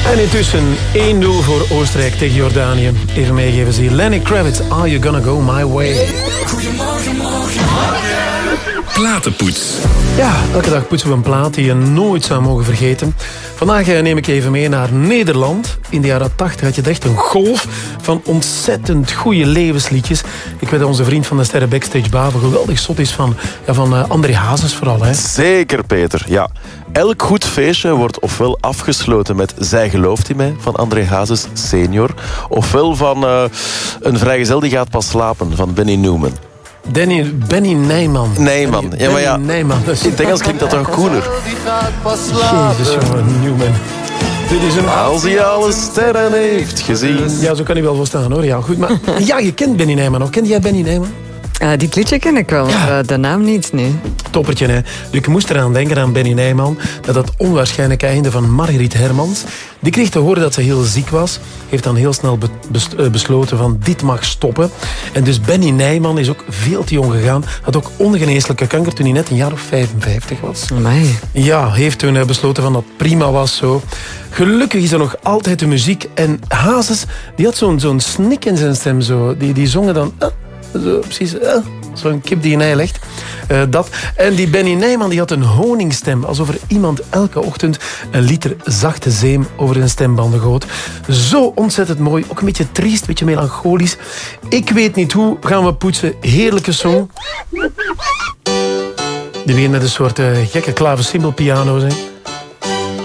En intussen 1-0 voor Oostenrijk tegen Jordanië. Even meegeven ze Lenny Kravitz, Are You Gonna Go My Way? Goedemorgen, morgen. Platenpoets. Ja, elke dag poetsen we een plaat die je nooit zou mogen vergeten. Vandaag neem ik je even mee naar Nederland. In de jaren 80 had je echt een golf van ontzettend goede levensliedjes. Ik weet dat onze vriend van de Sterren Backstage Bavo geweldig zot is van André Hazes vooral. Hè? Zeker, Peter. Ja. Elk goed feestje wordt ofwel afgesloten met Zij gelooft in mij van André Hazes senior, ofwel van Een vrijgezel die gaat pas slapen van Benny Newman. Benny Nijman. Nijman. Ja, maar ja, Nijman. in het Engels klinkt dat toch cooler. Jezus, jongen, Newman. Dit is een... Als hij alle sterren heeft gezien. Ja, zo kan hij wel verstaan, hoor. Ja, goed, maar... Ja, je kent Benny Nijman nog. Kent jij Benny Nijman? Dit liedje ken ik wel, de naam niet, nee. Toppertje, hè. Ik moest eraan denken aan Benny Nijman. Dat onwaarschijnlijke einde van Margriet Hermans. Die kreeg te horen dat ze heel ziek was. Heeft dan heel snel besloten van dit mag stoppen. En dus Benny Nijman is ook veel te jong gegaan. Had ook ongeneeslijke kanker toen hij net een jaar of 55 was. Amai. Ja, heeft toen besloten van dat prima was zo. Gelukkig is er nog altijd de muziek. En Hazes, die had zo'n snik in zijn stem. Zo. Die zongen dan... Zo, precies, zo'n kip die in ei legt. Dat. En die Benny Nijman die had een honingstem. Alsof er iemand elke ochtend een liter zachte zeem over zijn stembanden goot. Zo ontzettend mooi. Ook een beetje triest, een beetje melancholisch. Ik weet niet hoe gaan we poetsen. Heerlijke song. Die begint met een soort gekke klaversymbelpiano.